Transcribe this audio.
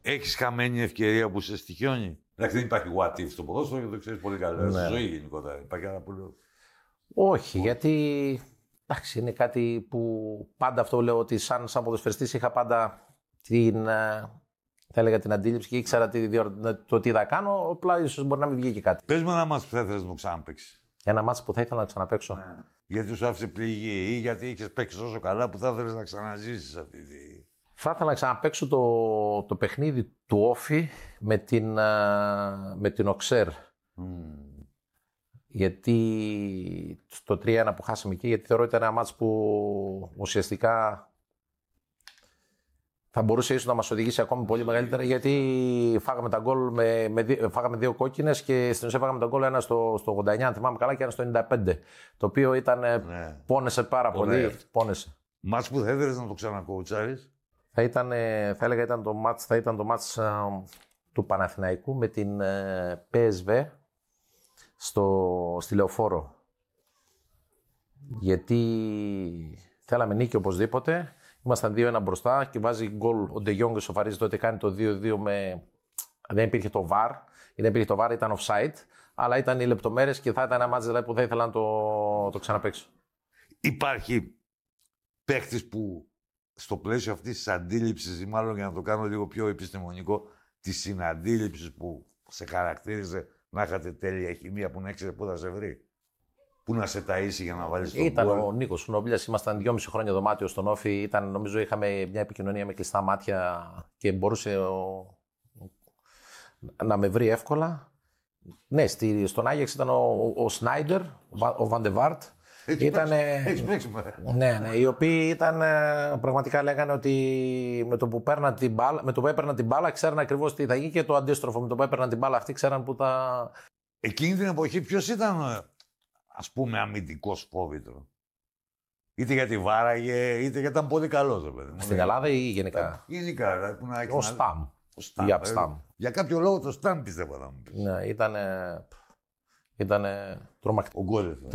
Έχεις χαμένη ευκαιρία που σε στοιχιώνει? Εντάξει, δεν υπάρχει what if στο ποδόσφαιρο και το ξέρεις πολύ καλά. Ναι. Στη ζωή γενικότερα. Υπάρχει ένα πολύ. Όχι, γιατί εντάξει, είναι κάτι που πάντα αυτό λέω ότι σαν ποδοσφαιριστής είχα πάντα θα έλεγα την αντίληψη και ήξερα το τι θα κάνω, απλά ίσως μπορεί να μην βγει και κάτι. Πες μου ένα μάτς που θα ήθελες να το ξαναπαίξεις. Ένα μάτς που θα ήθελα να ξαναπαίξω. Ναι. Γιατί σου άφησε πληγή ή γιατί είχες παίξει τόσο καλά που θα ήθελες να ξαναζήσεις αυτή τη. Θα ήθελα να ξαναπαίξω το παιχνίδι του Όφη με την Οξέρ. Γιατί το 3-1 που χάσαμε εκεί, γιατί θεωρώ ότι ήταν ένα μάτς που ουσιαστικά θα μπορούσε ίσως να μας οδηγήσει ακόμη πολύ μεγαλύτερα, γιατί φάγαμε τα γκολ φάγαμε 2 κόκκινες και στην ουσία φάγαμε τα γκολ, ένα στο 89, αν θυμάμαι καλά, και ένα στο 95. Το οποίο ήταν, πόνεσε πάρα πολύ. Πόνεσε. Μάτς που θα ήθελες να το ξανακοουτσάρεις. Θα έλεγα ήταν το μάτς του Παναθηναϊκού με την PSV στη Λεωφόρο. Γιατί θέλαμε νίκη οπωσδήποτε. Ήμασταν 2-1 μπροστά και βάζει γκολ ο Ντε Γιόγκ, σοφαρίζει τότε, κάνει το 2-2 δεν υπήρχε το VAR. Δεν υπήρχε το VAR, ήταν offside. Αλλά ήταν οι λεπτομέρειες και θα ήταν ένα μάτς δηλαδή, που θα ήθελα να το ξαναπαίξω. Υπάρχει παίχτης που στο πλαίσιο αυτής της αντίληψης, ή μάλλον για να το κάνω λίγο πιο επιστημονικό, της συναντήληψης που σε χαρακτήριζε να είχατε τέλεια χημεία, που να έξερε πού θα σε βρει. Πού να σε ταΐσει για να βάλεις τον Ήταν γκολ. ο Νίκος Νόμπιλας, ήμασταν 2,5 χρόνια δωμάτιο στον Όφη. Νομίζω είχαμε μια επικοινωνία με κλειστά μάτια και μπορούσε να με βρει εύκολα. Ναι, στον Άγιαξ ήταν ο Σνάιντερ, ο Βαντεβάρτ. Έχεις παίξει. Ναι, οι οποίοι ήταν, πραγματικά λέγανε ότι με το που έπαιρναν την μπάλα ξέραν ακριβώς τι θα γίνει, και το αντίστροφο, με το που έπαιρναν την μπάλα αυτοί ξέραν που θα. Εκείνη την εποχή ποιος ήταν, ας πούμε, αμυντικός φόβητρο? Είτε γιατί βάραγε, είτε γιατί ήταν πολύ καλός, ρε παιδί μου. Στην Ελλάδα ή γενικά? Γενικά, που να έχεις Ο Σταμ. Για κάποιο λόγο το Σταμ πιστεύω να μου πεις. Ναι, ήταν τρομακτικό. Ο γκολ.